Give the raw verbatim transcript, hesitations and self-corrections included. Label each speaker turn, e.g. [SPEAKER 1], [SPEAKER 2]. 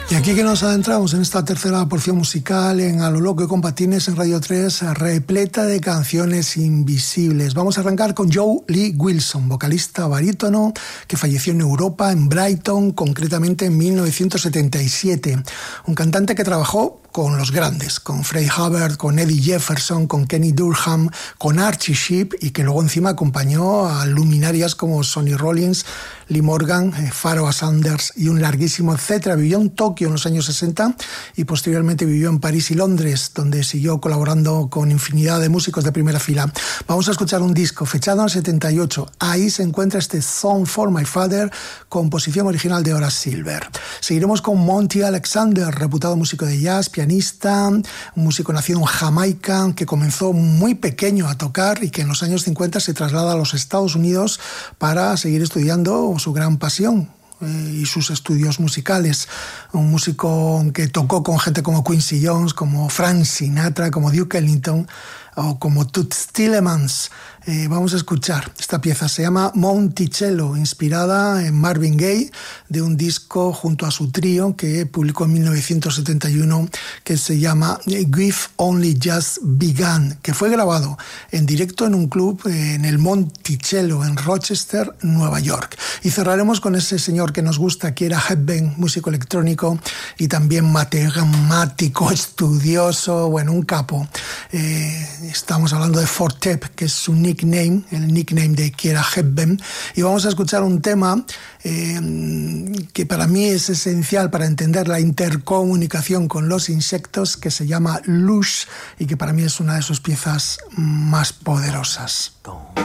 [SPEAKER 1] Y aquí que nos adentramos en esta tercera porción musical en A lo loco y con patines en Radio tres, repleta de canciones invisibles. Vamos a arrancar con Joe Lee Wilson, vocalista barítono que falleció en Europa, en Brighton, concretamente en mil novecientos setenta y siete. Un cantante que trabajó con los grandes, con Freddie Hubbard, con Eddie Jefferson, con Kenny Durham, con Archie Shepp, y que luego encima acompañó a luminarias como Sonny Rollins, Lee Morgan, eh, Pharoah Sanders y un larguísimo etcétera. Vivió en Tokio en los años sesenta y posteriormente vivió en París y Londres, donde siguió colaborando con infinidad de músicos de primera fila. Vamos a escuchar un disco fechado en el setenta y ocho. Ahí se encuentra este Song for My Father, composición original de Horace Silver. Seguiremos con Monty Alexander, reputado músico de jazz, pianista, un músico nacido en Jamaica, que comenzó muy pequeño a tocar y que en los años cincuenta se traslada a los Estados Unidos para seguir estudiando su gran pasión eh, y sus estudios musicales. Un músico que tocó con gente como Quincy Jones, como Frank Sinatra, como Duke Ellington o como Toots Tillemans. Eh, vamos a escuchar esta pieza, se llama Monticello, inspirada en Marvin Gaye, de un disco junto a su trío que publicó en mil novecientos setenta y uno, que se llama We've Only Just Begun, que fue grabado en directo en un club eh, en el Monticello, en Rochester, Nueva York. Y cerraremos con ese señor que nos gusta, que era Hepburn, músico electrónico y también matemático, estudioso, bueno, un capo. Eh, estamos hablando de Four Tep, que es su nickname, el nickname de Kiera Hepburn, y vamos a escuchar un tema eh, que para mí es esencial para entender la intercomunicación con los insectos, que se llama Lush, y que para mí es una de sus piezas más poderosas.